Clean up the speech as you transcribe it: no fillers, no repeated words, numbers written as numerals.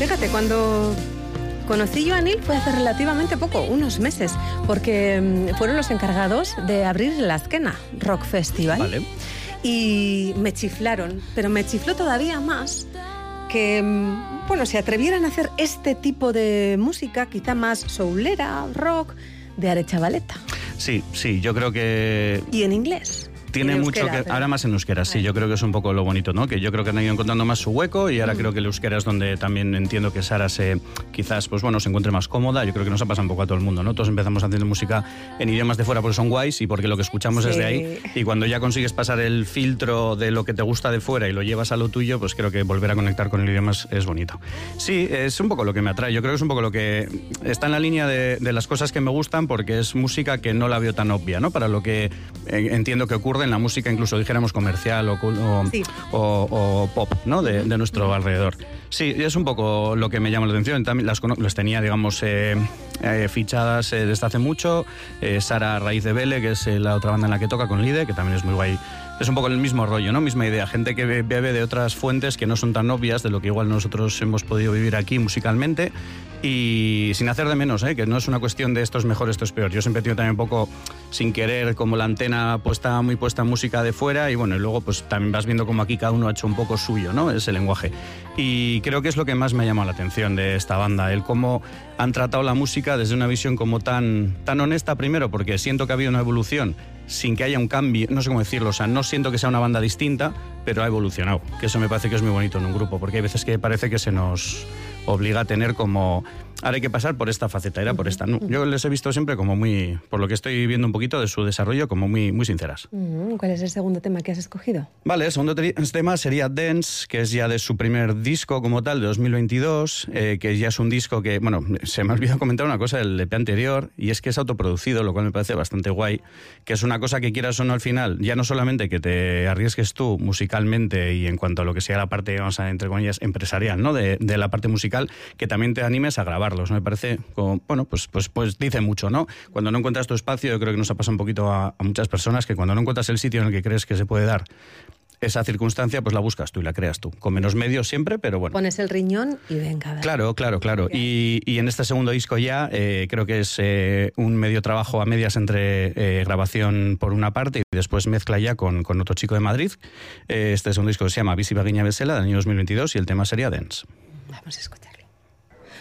Fíjate, cuando conocí yo a Neil fue hace relativamente poco, unos meses, porque fueron los encargados de abrir la Azkena Rock Festival. Vale. Y me chiflaron, pero me chifló todavía más que, bueno, se atrevieran a hacer este tipo de música, quizá más soulera, rock, de Aretxabaleta. Sí, yo creo que... Y en inglés. Tiene mucho que... Ahora más en euskera, sí, yo creo que es un poco lo bonito, ¿no? Que yo creo que han ido encontrando más su hueco y ahora creo que el euskera es donde también entiendo que Sara quizás, pues bueno, se encuentre más cómoda. Yo creo que nos ha pasado un poco a todo el mundo, ¿no? Todos empezamos haciendo música en idiomas de fuera porque son guays y porque lo que escuchamos es de ahí. Y cuando ya consigues pasar el filtro de lo que te gusta de fuera y lo llevas a lo tuyo, pues creo que volver a conectar con el idioma es bonito. Sí, es un poco lo que me atrae. Yo creo que es un poco lo que está en la línea de las cosas que me gustan porque es música que no la veo tan obvia, ¿no? Para lo que entiendo que ocurre en la música, incluso dijéramos comercial o pop, ¿no? De nuestro alrededor. Sí, es un poco lo que me llama la atención. También las tenía, digamos, fichadas desde hace mucho. Sara a raíz de Vele, que es la otra banda en la que toca con Lide, que también es muy guay. Es un poco el mismo rollo, ¿no? Misma idea. Gente que bebe de otras fuentes que no son tan obvias de lo que igual nosotros hemos podido vivir aquí musicalmente y sin hacer de menos, que no es una cuestión de esto es mejor, esto es peor. Yo siempre he tenido también un poco, sin querer, como la antena muy puesta en música de fuera y bueno, y luego pues también vas viendo como aquí cada uno ha hecho un poco suyo, ¿no? Ese lenguaje. Y creo que es lo que más me ha llamado la atención de esta banda, el cómo han tratado la música desde una visión como tan honesta, primero, porque siento que ha habido una evolución sin que haya un cambio, no sé cómo decirlo, o sea, no siento que sea una banda distinta, pero ha evolucionado, que eso me parece que es muy bonito en un grupo, porque hay veces que parece que se nos obliga a tener como, ahora hay que pasar por esta faceta, era por esta. No, yo les he visto siempre como muy, por lo que estoy viendo un poquito de su desarrollo, como muy sinceras. ¿Cuál es el segundo tema que has escogido? Vale, el segundo tema sería Dance, que es ya de su primer disco como tal, de 2022, que ya es un disco que, bueno, se me ha olvidado comentar una cosa del EP anterior, y es que es autoproducido, lo cual me parece bastante guay, que es una cosa que quieras o no al final, ya no solamente que te arriesgues tú musicalmente y en cuanto a lo que sea la parte, vamos a entre comillas, empresarial, ¿no? De la parte musical, que también te animes a grabarlos, ¿no? Me parece, como, bueno, pues dice mucho, ¿no? Cuando no encuentras tu espacio, yo creo que nos ha pasado un poquito a muchas personas que cuando no encuentras el sitio en el que crees que se puede dar esa circunstancia, pues la buscas tú y la creas tú. Con menos medios siempre, pero bueno. Pones el riñón y venga. Claro. Y en este segundo disco ya creo que es un medio trabajo a medias entre grabación por una parte y después mezcla ya con otro chico de Madrid. Este segundo disco se llama Bizi Bagiña Bezala, del año 2022, y el tema sería Dance. Vamos a escuchar.